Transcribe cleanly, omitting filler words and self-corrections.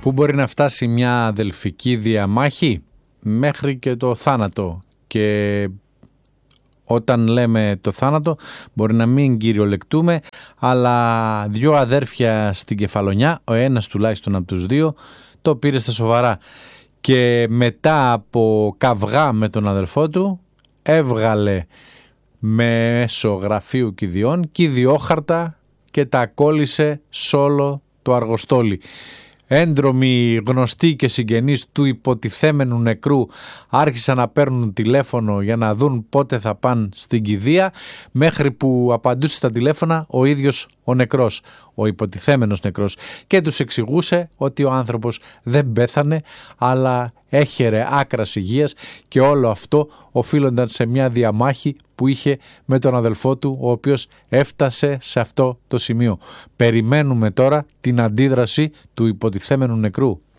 Πού μπορεί να φτάσει μια αδελφική διαμάχη? Μέχρι και το θάνατο. Και όταν λέμε το θάνατο μπορεί να μην κυριολεκτούμε, αλλά δύο αδέρφια στην Κεφαλονιά, ο ένας τουλάχιστον από τους δύο, το πήρε στα σοβαρά. Και μετά από καυγά με τον αδερφό του, έβγαλε μέσω γραφείου κηδιών κηδιόχαρτα και τα κόλλησε σ' όλο το αργοστόλι. Έντρομοι γνωστοί και συγγενείς του υποτιθέμενου νεκρού άρχισαν να παίρνουν τηλέφωνο για να δουν πότε θα πάνε στην κηδεία, μέχρι που απαντούσε στα τηλέφωνα ο ίδιος ο νεκρός, ο υποτιθέμενος νεκρός, και τους εξηγούσε ότι ο άνθρωπος δεν πέθανε αλλά έχερε άκρας υγείας και όλο αυτό οφείλονταν σε μια διαμάχη που είχε με τον αδελφό του, ο οποίος έφτασε σε αυτό το σημείο. Περιμένουμε τώρα την αντίδραση του υποτιθέμενου νεκρού.